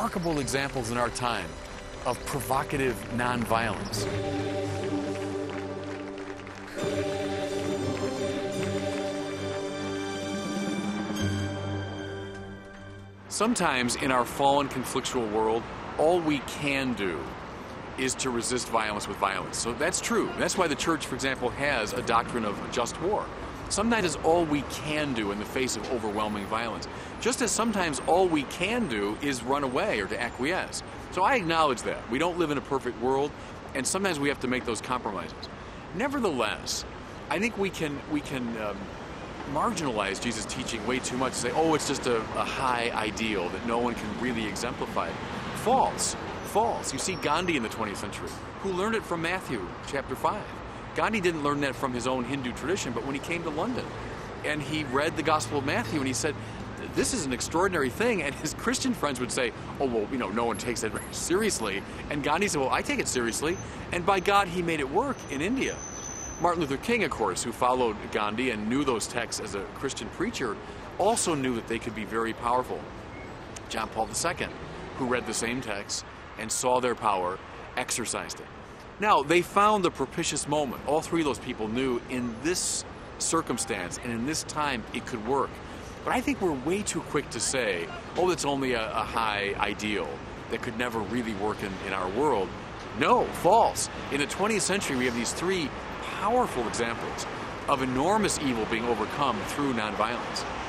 remarkable examples in our time of provocative nonviolence. Sometimes in our fallen, conflictual world, all we can do is to resist violence with violence. So that's true. That's why the church, for example, has a doctrine of just war. Sometimes it's all we can do in the face of overwhelming violence. Just as sometimes all we can do is run away or to acquiesce. So I acknowledge that. We don't live in a perfect world, and sometimes we have to make those compromises. Nevertheless, I think we can marginalize Jesus' teaching way too much and say, oh, it's just a high ideal that no one can really exemplify. False. You see Gandhi in the 20th century, who learned it from Matthew chapter 5. Gandhi didn't learn that from his own Hindu tradition, but when he came to London and he read the Gospel of Matthew and he said, this is an extraordinary thing, and his Christian friends would say, oh, well, no one takes that very seriously. And Gandhi said, well, I take it seriously, and by God, he made it work in India. Martin Luther King, of course, who followed Gandhi and knew those texts as a Christian preacher, also knew that they could be very powerful. John Paul II, who read the same texts and saw their power, exercised it. Now, they found the propitious moment. All three of those people knew in this circumstance and in this time it could work. But I think we're way too quick to say, oh, that's only a high ideal that could never really work in our world. No, false. In the 20th century, we have these three powerful examples of enormous evil being overcome through nonviolence.